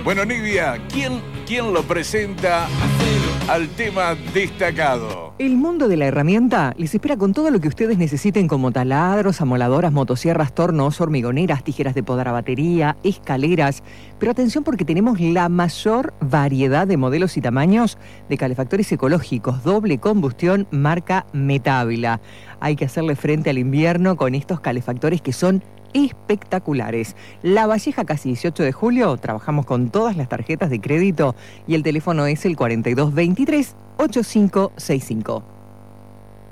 Bueno, Nidia, ¿quién lo presenta al tema destacado? El mundo de la herramienta les espera con todo lo que ustedes necesiten, como taladros, amoladoras, motosierras, tornos, hormigoneras, tijeras de podar a batería, escaleras. Pero atención, porque tenemos la mayor variedad de modelos y tamaños de calefactores ecológicos, doble combustión, marca Metabila. Hay que hacerle frente al invierno con estos calefactores que son espectaculares. La Valleja, casi 18 de julio, trabajamos con todas las tarjetas de crédito y el teléfono es el 4223-8565.